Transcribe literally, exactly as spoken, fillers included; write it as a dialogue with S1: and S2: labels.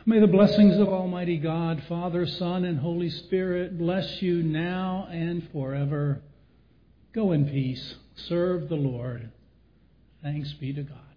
S1: May the blessings of Almighty God, Father, Son, and Holy Spirit bless you now and forever. Go in peace. Serve the Lord. Thanks be to God.